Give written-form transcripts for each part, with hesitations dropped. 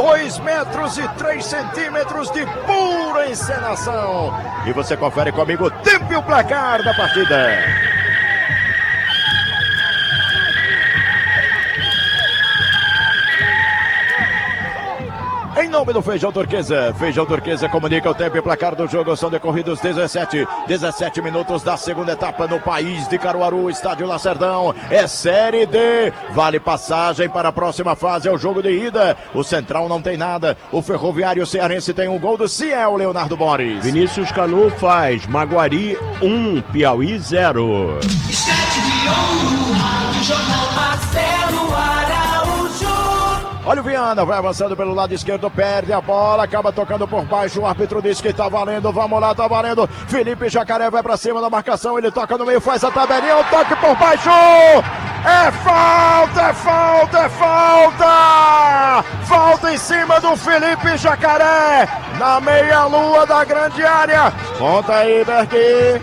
2 metros e 3 centímetros de pura encenação. E você confere comigo o tempo e o placar da partida. Em nome do Feijão Turquesa. Feijão Turquesa comunica o tempo e placar do jogo. São decorridos 17 minutos da segunda etapa no país de Caruaru, estádio Lacerdão. É Série D. Vale passagem para a próxima fase. É o jogo de ida. O Central não tem nada. O Ferroviário Cearense tem um gol do Ciel, Leonardo Borges. Vinícius Canu faz. Maguari 1, Piauí 0. Olha o Viana, vai avançando pelo lado esquerdo, perde a bola, acaba tocando por baixo, o árbitro diz que tá valendo, vamos lá, tá valendo. Felipe Jacaré vai pra cima da marcação, ele toca no meio, faz a tabelinha, o toque por baixo! É falta, é falta, é falta! Falta em cima do Felipe Jacaré, na meia-lua da grande área. Conta aí, Bergui.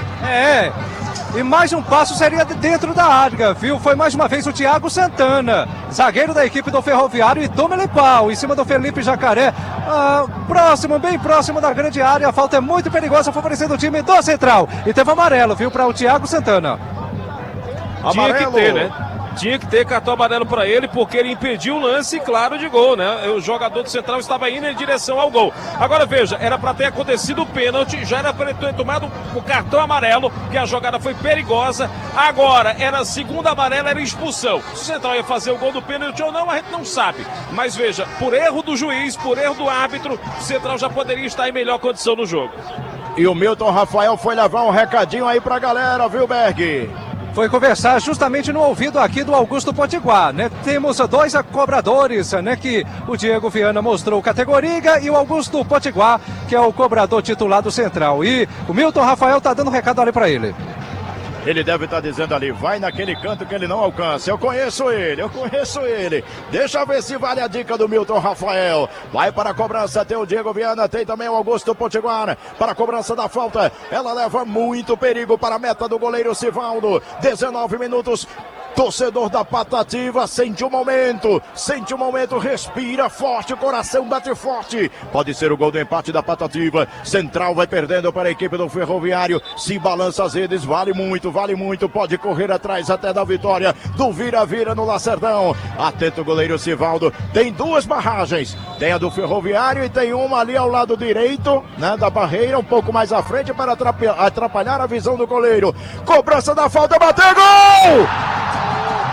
E mais um passo seria de dentro da área, viu? Foi mais uma vez o Thiago Santana, zagueiro da equipe do Ferroviário, e toma ele pau em cima do Felipe Jacaré. Próximo, bem próximo da grande área. A falta é muito perigosa, favorecendo o time do Central. E teve amarelo, viu, para o Thiago Santana. Tinha que ter, né? Tinha que ter cartão amarelo para ele, porque ele impediu o lance, claro, de gol, né? O jogador do Central estava indo em direção ao gol. Agora veja, era para ter acontecido o pênalti, já era para ele ter tomado o cartão amarelo, que a jogada foi perigosa. Agora, era a segunda amarela, era expulsão. Se o Central ia fazer o gol do pênalti ou não, a gente não sabe. Mas veja, por erro do juiz, por erro do árbitro, o Central já poderia estar em melhor condição no jogo. E o Milton Rafael foi levar um recadinho aí pra galera, viu, Berg? Foi conversar justamente no ouvido aqui do Augusto Potiguar, né? Temos dois cobradores, né? Que o Diego Viana mostrou categoria, e o Augusto Potiguar, que é o cobrador titular do Central. E o Milton Rafael tá dando um recado ali para ele. Ele deve estar dizendo ali, vai naquele canto que ele não alcança. Eu conheço ele. Deixa eu ver se vale a dica do Milton Rafael. Vai para a cobrança, tem o Diego Viana, tem também o Augusto Potiguar. Para a cobrança da falta, ela leva muito perigo para a meta do goleiro Sivaldo. 19 minutos. Torcedor da Patativa, sente o momento, respira forte, o coração bate forte. Pode ser o gol do empate da Patativa. Central vai perdendo para a equipe do Ferroviário. Se balança as redes, vale muito. Pode correr atrás até da vitória do vira-vira no Lacerdão. Atento o goleiro Sivaldo. Tem duas barragens. Tem a do Ferroviário e tem uma ali ao lado direito, né, da barreira, um pouco mais à frente para atrapalhar a visão do goleiro. Cobrança da falta, bateu, gol!